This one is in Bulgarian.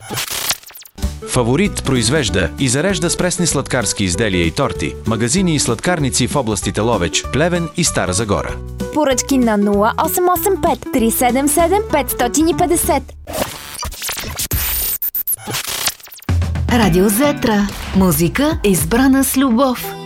Фаворит произвежда и зарежда с пресни сладкарски изделия и торти. Магазини и сладкарници в областите Ловеч, Плевен и Стара Загора. Поръчки на 0885 377 550. Радио Зетра. Музика избрана с любов.